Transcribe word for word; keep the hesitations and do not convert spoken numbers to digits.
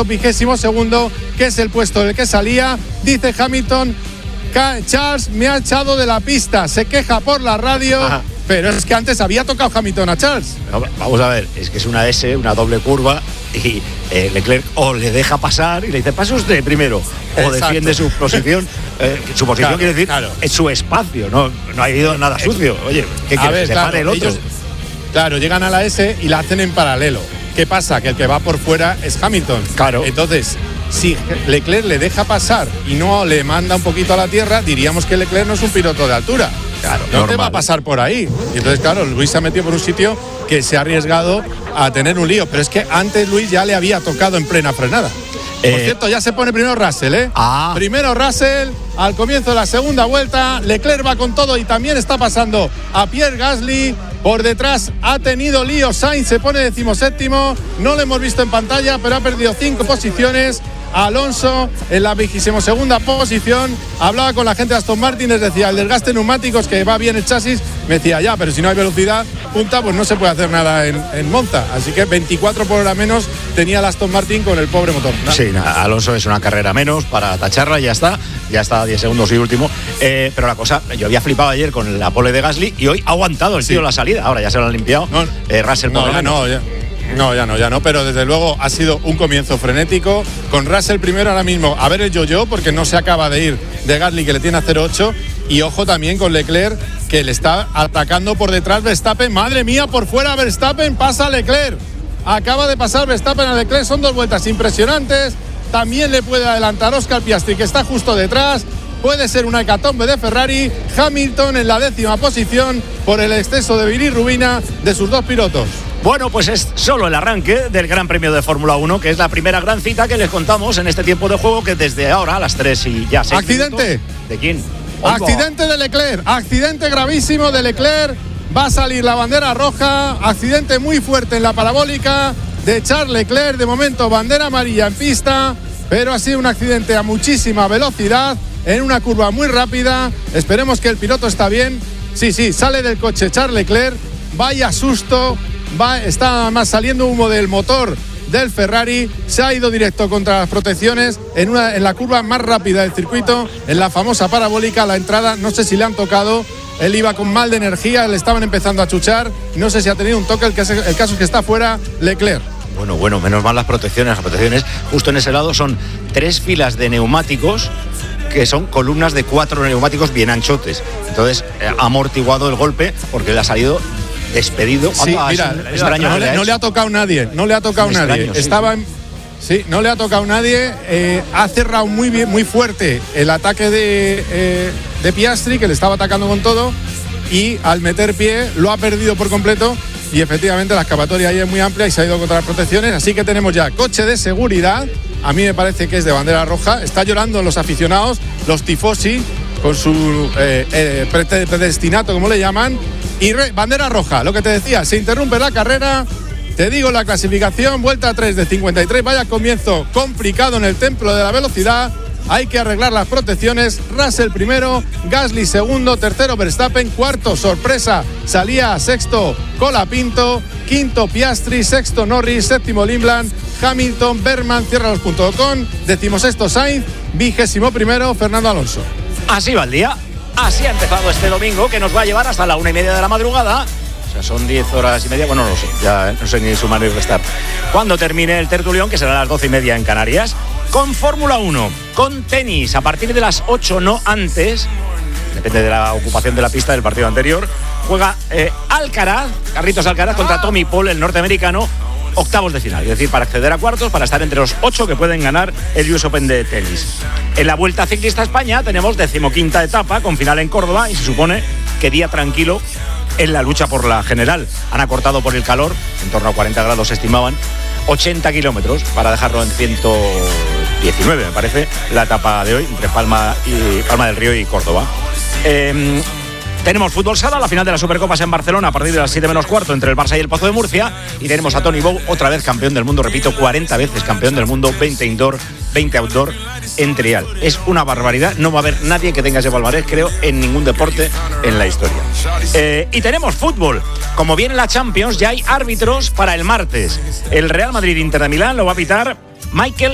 vigésimo segundo, que es el puesto del que salía. Dice Hamilton: Charles me ha echado de la pista, se queja por la radio. Ajá. Pero es que antes había tocado Hamilton a Charles. No, vamos a ver, es que es una S, una doble curva, y eh, Leclerc o le deja pasar y le dice: pase usted primero, o Exacto. defiende su posición. Eh, su posición claro, quiere decir claro. es su espacio, no, no ha ido nada sucio. Oye, ¿qué quieres? Que se claro, pare el otro. Ellos, claro, llegan a la S y la hacen en paralelo. ¿Qué pasa? Que el que va por fuera es Hamilton. Claro. Entonces, si Leclerc le deja pasar y no le manda un poquito a la tierra, diríamos que Leclerc no es un piloto de altura. Claro, no normal. Te va a pasar por ahí. Y entonces, claro, Luis se ha metido por un sitio que se ha arriesgado a tener un lío. Pero es que antes Luis ya le había tocado en plena frenada. Por eh, cierto, ya se pone primero Russell, ¿eh? Ah. Primero Russell, al comienzo de la segunda vuelta. Leclerc va con todo y también está pasando a Pierre Gasly. Por detrás ha tenido lío Sainz, se pone decimoséptimo. No lo hemos visto en pantalla, pero ha perdido cinco posiciones. Alonso en la vigésima segunda posición. Hablaba con la gente de Aston Martin, les decía: el desgaste de neumáticos, que va bien el chasis. Me decía: ya, pero si no hay velocidad punta, pues no se puede hacer nada en, en Monza. Así que veinticuatro por hora menos tenía el Aston Martin con el pobre motor. ¿No? Sí, nada, Alonso es una carrera menos para tacharla, ya está. Ya está a diez segundos y último. Eh, pero la cosa, yo había flipado ayer con la pole de Gasly y hoy ha aguantado el tío sí. la salida. Ahora ya se lo han limpiado. No, eh, Russell no, ya no, ya. No, ya no, ya no, pero desde luego ha sido un comienzo frenético, con Russell primero ahora mismo a ver el yo-yo, porque no se acaba de ir de Gasly, que le tiene a cero ocho, y ojo también con Leclerc, que le está atacando por detrás Verstappen. Madre mía, por fuera Verstappen, pasa Leclerc, acaba de pasar Verstappen a Leclerc, son dos vueltas impresionantes. También le puede adelantar Oscar Piastri, que está justo detrás. Puede ser una hecatombe de Ferrari. Hamilton en la décima posición por el exceso de bilirrubina de sus dos pilotos. Bueno, pues es solo el arranque del Gran Premio de Fórmula uno, que es la primera gran cita que les contamos en este tiempo de juego, que desde ahora a las tres y ya seis ¿Accidente? Minutos, ¿de quién? Accidente de Leclerc, accidente gravísimo de Leclerc. Va a salir la bandera roja, accidente muy fuerte en la parabólica de Charles Leclerc. De momento bandera amarilla en pista, pero ha sido un accidente a muchísima velocidad, en una curva muy rápida. Esperemos que el piloto está bien. Sí, sí, sale del coche Charles Leclerc. Vaya susto. Va, está más saliendo humo del motor del Ferrari. Se ha ido directo contra las protecciones en, una, en la curva más rápida del circuito, en la famosa parabólica. La entrada, no sé si le han tocado. Él iba con mal de energía, le estaban empezando a chuchar. No sé si ha tenido un toque. El, que, el caso es que está fuera Leclerc. Bueno, bueno, menos mal las protecciones. Las protecciones justo en ese lado son tres filas de neumáticos, que son columnas de cuatro neumáticos bien anchotes. Entonces eh, ha amortiguado el golpe, porque le ha salido despedido. Sí, ah, mira, es extraño, no, le, no le ha tocado nadie, no le ha tocado es nadie. Extraño, sí. Estaba en, sí, no le ha tocado nadie. Eh, ha cerrado muy bien, muy fuerte el ataque de, eh, de Piastri, que le estaba atacando con todo, y al meter pie lo ha perdido por completo. Y efectivamente la escapatoria ahí es muy amplia y se ha ido contra las protecciones. Así que tenemos ya coche de seguridad. A mí me parece que es de bandera roja. Está llorando los aficionados, los tifosi, con su eh, eh, predestinato, como le llaman. Y re, bandera roja, lo que te decía, se interrumpe la carrera. Te digo la clasificación, vuelta tres de cincuenta y tres. Vaya comienzo complicado en el templo de la velocidad. Hay que arreglar las protecciones. Russell primero, Gasly segundo, tercero Verstappen, cuarto, sorpresa, salía sexto Colapinto, quinto Piastri, sexto Norris, séptimo Limland, Hamilton, Berman cierra los puntos con, decimosexto Sainz, vigésimo primero Fernando Alonso. Así va el día, así ha empezado este domingo, que nos va a llevar hasta la una y media de la madrugada. O sea, son diez horas y media, bueno, no lo sé, ya no sé ni sumar ni restar. Cuando termine el tertulión, que será a las doce y media en Canarias, con Fórmula uno, con tenis, a partir de las ocho, no antes, depende de la ocupación de la pista del partido anterior, juega eh, Alcaraz, Carlitos Alcaraz contra Tommy Paul, el norteamericano, octavos de final, es decir, para acceder a cuartos, para estar entre los ocho que pueden ganar el U S Open de tenis. En la Vuelta Ciclista a España tenemos decimoquinta etapa, con final en Córdoba, y se supone que día tranquilo en la lucha por la general. Han acortado por el calor, en torno a cuarenta grados se estimaban, ochenta kilómetros para dejarlo en ciento diecinueve, me parece, la etapa de hoy, entre Palma, y, Palma del Río y Córdoba. Eh, tenemos fútbol sala, la final de la Supercopa es en Barcelona a partir de las siete menos cuarto entre el Barça y el Pozo de Murcia, y tenemos a Tony Bow, otra vez campeón del mundo, repito, cuarenta veces campeón del mundo, veinte indoor, veinte outdoor en trial. Es una barbaridad, no va a haber nadie que tenga ese palmarés, creo, en ningún deporte en la historia. Eh, y tenemos fútbol. Como viene la Champions, ya hay árbitros para el martes. El Real Madrid Inter de Milán lo va a pitar Michael